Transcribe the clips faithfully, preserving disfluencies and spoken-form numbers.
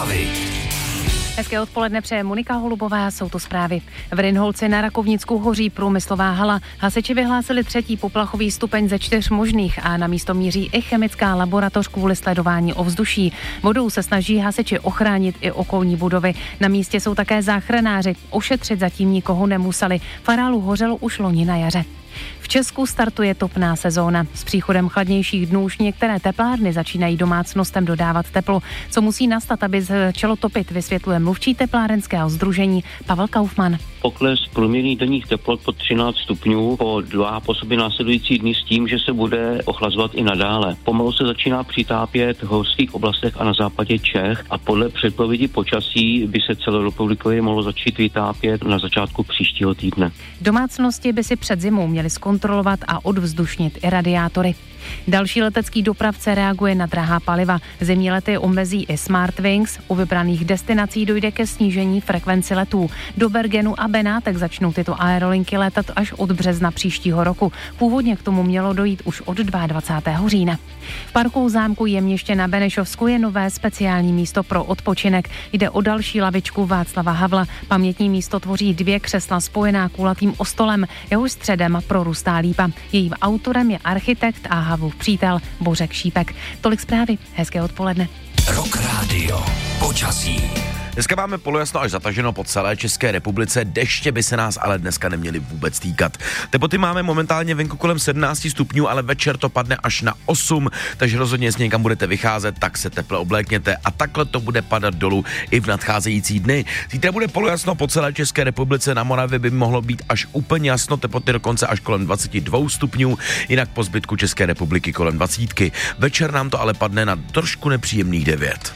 zprávy. Hezké odpoledne přeje Monika Holubová, jsou to zprávy. V Rynholci na Rakovnicku hoří průmyslová hala. Hasiči vyhlásili třetí poplachový stupeň ze čtyř možných a na místo míří i chemická laboratoř kvůli sledování ovzduší. Vodou se snaží hasiči ochránit i okolní budovy. Na místě jsou také záchranáři. Ošetřit zatím nikoho nemuseli. V areálu hořelo už loni na jaře. V Česku startuje topná sezóna. S příchodem chladnějších dnů už některé teplárny začínají domácnostem dodávat teplo. Co musí nastat, aby začalo topit, vysvětluje mluvčí teplárenského sdružení Pavel Kaufmann. Pokles průměrných denních teplot pod třináct stupňů po dva po sobě následující dny s tím, že se bude ochlazovat i nadále. Pomalu se začíná přitápět v horských oblastech a na západě Čech a podle předpovědi počasí by se celorepublikově mohlo začít vytápět na začátku příštího týdne. Domácnosti by si před zimou měly zkontrolovat a odvzdušnit i radiátory. Další letecký dopravce reaguje na drahá paliva. Zimní lety omezí i Smartwings. U vybraných destinací dojde ke snížení frekvenci letů. Do Bergenu a Benátek začnou tyto aerolinky létat až od března příštího roku. Původně k tomu mělo dojít už od dvacátého druhého října. V parku zámku Jemniště na Benešovsku je nové speciální místo pro odpočinek. Jde o další lavičku Václava Havla. Pamětní místo tvoří dvě křesla spojená kulatým ostolem. Jehož středem prorůstá lípa. Jejím autorem je architekt a Havlův přítel Bořek Šípek. Tolik zprávy, hezké odpoledne. Rock Radio, počasí. Dneska máme polojasno až zataženo po celé České republice, deště by se nás ale dneska neměly vůbec týkat. Teploty máme momentálně venku kolem sedmnáct stupňů, ale večer to padne až na osm, takže rozhodně, jestli někam budete vycházet, tak se teple oblékněte a takhle to bude padat dolů i v nadcházející dny. Zítra bude polojasno po celé České republice, na Moravě by mohlo být až úplně jasno, teploty dokonce až kolem dvacet dva stupňů, jinak po zbytku České republiky kolem dvacítky. Večer nám to ale padne na trošku nepříjemných devět.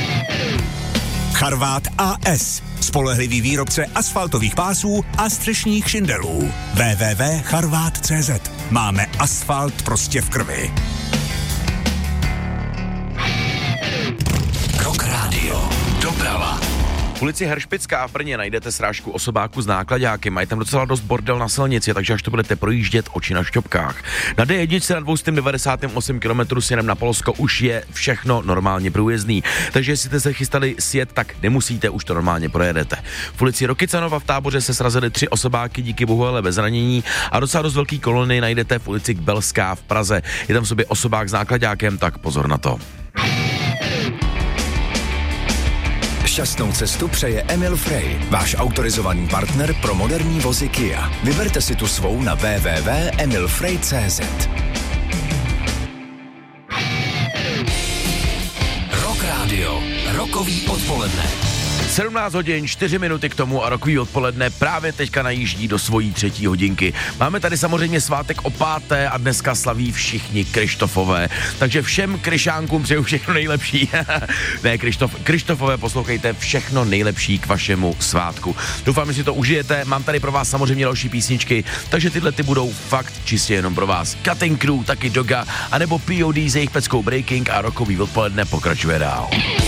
Charvát A S. Spolehlivý výrobce asfaltových pásů a střešních šindelů. w w w tečka charvát tečka cé zet. Máme asfalt prostě v krvi. Rock Radio, doprava. V ulici Heršpická v Brně najdete srážku osobáku s náklaďáky, mají tam docela dost bordel na silnici, takže až to budete projíždět, oči na šťopkách. Na D jedna na dvě stě devadesát osm kilometrů směrem na Polsko už je všechno normálně průjezdný, takže jestli jste se chystali sjet, tak nemusíte, už to normálně projedete. V ulici Rokycanova v Táboře se srazily tři osobáky, díky bohu ale bez zranění, a docela dost velký kolony najdete v ulici Belská v Praze. Je tam v sobě osobák s náklaďákem, tak pozor na to. Šťastnou cestu přeje Emil Frey, váš autorizovaný partner pro moderní vozy Kia. Vyberte si tu svou na w w w tečka emil frey tečka cé zet. Rock Radio, rokový odpoledne. sedmnáct hodin, čtyři minuty k tomu a rokový odpoledne právě teďka najíždí do svojí třetí hodinky. Máme tady samozřejmě svátek o páté a dneska slaví všichni Krištofové. Takže všem Kryšánkům přeju všechno nejlepší. Ne, Krištof, Krištofové, poslouchejte, všechno nejlepší k vašemu svátku. Doufám, že si to užijete. Mám tady pro vás samozřejmě další písničky, takže tyhle ty budou fakt čistě jenom pro vás. Cutting Crew, taky Doga, anebo P O D s jejich peckou Breaking a rokový odpoledne pokračuje dál.